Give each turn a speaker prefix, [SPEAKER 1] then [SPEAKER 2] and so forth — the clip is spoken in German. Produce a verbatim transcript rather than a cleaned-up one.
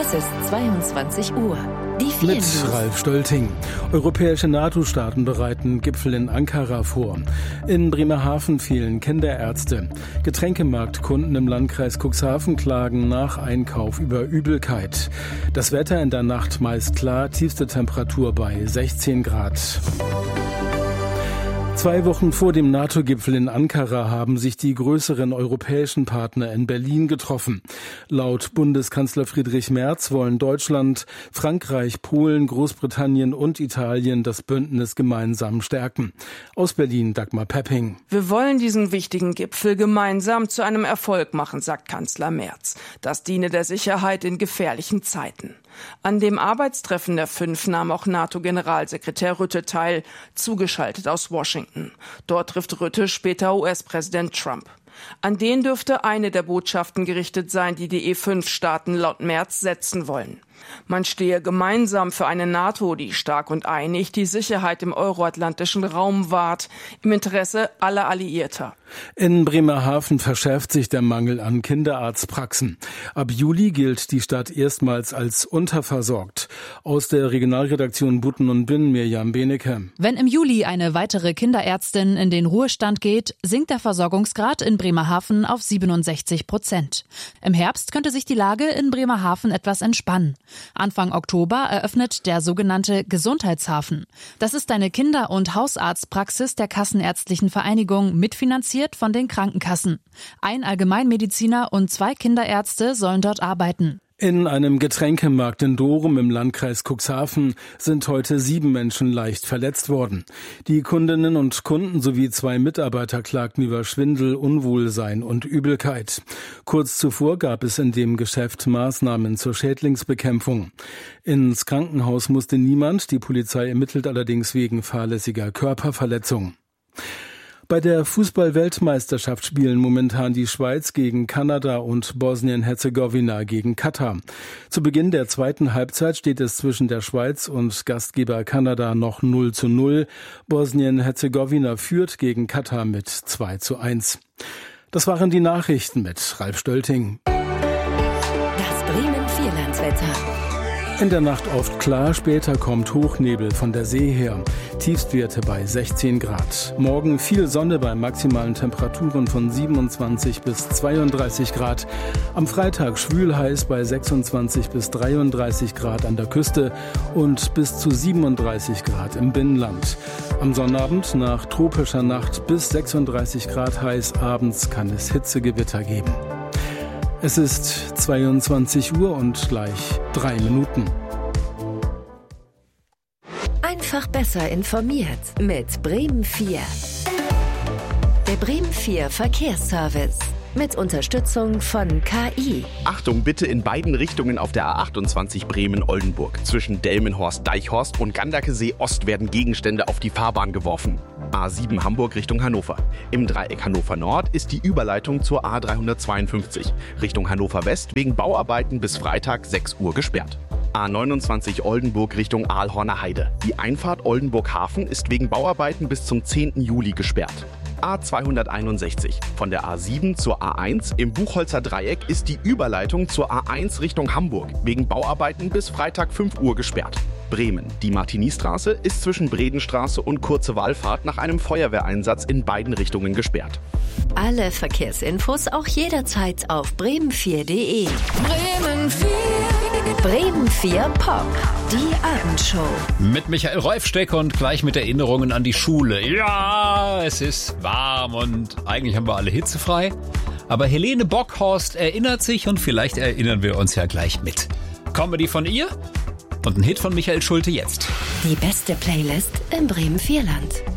[SPEAKER 1] Es ist zweiundzwanzig Uhr. Die vier
[SPEAKER 2] Mit Ralf Stölting. Europäische NATO-Staaten bereiten Gipfel in Ankara vor. In Bremerhaven fehlen Kinderärzte. Getränkemarktkunden im Landkreis Cuxhaven klagen nach Einkauf über Übelkeit. Das Wetter in der Nacht meist klar, tiefste Temperatur bei sechzehn Grad. Zwei Wochen vor dem NATO-Gipfel in Ankara haben sich die größeren europäischen Partner in Berlin getroffen. Laut Bundeskanzler Friedrich Merz wollen Deutschland, Frankreich, Polen, Großbritannien und Italien das Bündnis gemeinsam stärken. Aus Berlin Dagmar Pepping.
[SPEAKER 3] Wir wollen diesen wichtigen Gipfel gemeinsam zu einem Erfolg machen, sagt Kanzler Merz. Das diene der Sicherheit in gefährlichen Zeiten. An dem Arbeitstreffen der Fünf nahm auch NATO-Generalsekretär Rutte teil, zugeschaltet aus Washington. Dort trifft Rutte später U S-Präsident Trump. An den dürfte eine der Botschaften gerichtet sein, die die E fünf Staaten laut Merz setzen wollen. Man stehe gemeinsam für eine NATO, die stark und einig die Sicherheit im euroatlantischen Raum wahrt, im Interesse aller Alliierter.
[SPEAKER 2] In Bremerhaven verschärft sich der Mangel an Kinderarztpraxen. Ab Juli gilt die Stadt erstmals als unterversorgt. Aus der Regionalredaktion Butten und Binn, Mirjam Benecke.
[SPEAKER 4] Wenn im Juli eine weitere Kinderärztin in den Ruhestand geht, sinkt der Versorgungsgrad in Bremerhaven auf siebenundsechzig Prozent. Im Herbst könnte sich die Lage in Bremerhaven etwas entspannen. Anfang Oktober eröffnet der sogenannte Gesundheitshafen. Das ist eine Kinder- und Hausarztpraxis der Kassenärztlichen Vereinigung, mitfinanziert von den Krankenkassen. Ein Allgemeinmediziner und zwei Kinderärzte sollen dort arbeiten.
[SPEAKER 2] In einem Getränkemarkt in Dorum im Landkreis Cuxhaven sind heute sieben Menschen leicht verletzt worden. Die Kundinnen und Kunden sowie zwei Mitarbeiter klagten über Schwindel, Unwohlsein und Übelkeit. Kurz zuvor gab es in dem Geschäft Maßnahmen zur Schädlingsbekämpfung. Ins Krankenhaus musste niemand, die Polizei ermittelt allerdings wegen fahrlässiger Körperverletzung. Bei der Fußball-Weltmeisterschaft spielen momentan die Schweiz gegen Kanada und Bosnien-Herzegowina gegen Katar. Zu Beginn der zweiten Halbzeit steht es zwischen der Schweiz und Gastgeber Kanada noch null zu null. Bosnien-Herzegowina führt gegen Katar mit zwei zu eins. Das waren die Nachrichten mit Ralf Stölting.
[SPEAKER 1] Das Bremen-Vierlandswetter.
[SPEAKER 2] In der Nacht oft klar, später kommt Hochnebel von der See her. Tiefstwerte bei sechzehn Grad. Morgen viel Sonne bei maximalen Temperaturen von siebenundzwanzig bis zweiunddreißig Grad. Am Freitag schwül heiß bei sechsundzwanzig bis dreiunddreißig Grad an der Küste und bis zu siebenunddreißig Grad im Binnenland. Am Sonnabend nach tropischer Nacht bis sechsunddreißig Grad heiß. Abends kann es Hitzegewitter geben. Es ist zweiundzwanzig Uhr und gleich drei Minuten.
[SPEAKER 1] Einfach besser informiert mit Bremen vier. Der Bremen vier Verkehrsservice. Mit Unterstützung von K I.
[SPEAKER 5] Achtung bitte in beiden Richtungen auf der A achtundzwanzig Bremen-Oldenburg. Zwischen Delmenhorst-Deichhorst und Gandakesee-Ost werden Gegenstände auf die Fahrbahn geworfen. A sieben Hamburg Richtung Hannover. Im Dreieck Hannover Nord ist die Überleitung zur A dreihundertzweiundfünfzig. Richtung Hannover West wegen Bauarbeiten bis Freitag sechs Uhr gesperrt. A neunundzwanzig Oldenburg Richtung Aalhorner Heide. Die Einfahrt Oldenburg Hafen ist wegen Bauarbeiten bis zum zehnten Juli gesperrt. A zweihunderteinundsechzig. Von der A sieben zur A eins im Buchholzer Dreieck ist die Überleitung zur A eins Richtung Hamburg wegen Bauarbeiten bis Freitag fünf Uhr gesperrt. Bremen. Die Martini-Straße ist zwischen Bredenstraße und Kurze Wallfahrt nach einem Feuerwehreinsatz in beiden Richtungen gesperrt.
[SPEAKER 1] Alle Verkehrsinfos auch jederzeit auf bremen vier punkt de.
[SPEAKER 3] Bremen vier.
[SPEAKER 1] Bremen vier Pop. Die Abendshow.
[SPEAKER 6] Mit Michael Reufsteck und gleich mit Erinnerungen an die Schule. Ja, es ist warm und eigentlich haben wir alle hitzefrei. Aber Helene Bockhorst erinnert sich und vielleicht erinnern wir uns ja gleich mit. Comedy von ihr und ein Hit von Michael Schulte jetzt.
[SPEAKER 1] Die beste Playlist im Bremen-Vierland.